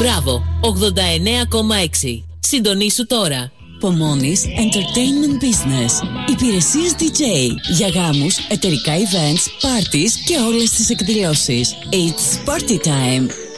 Μπράβο, 89,6. Συντονίσου τώρα. Pomonis Entertainment Business. Υπηρεσίες DJ για γάμους, εταιρικά events, parties και όλες τις εκδηλώσεις. It's party time.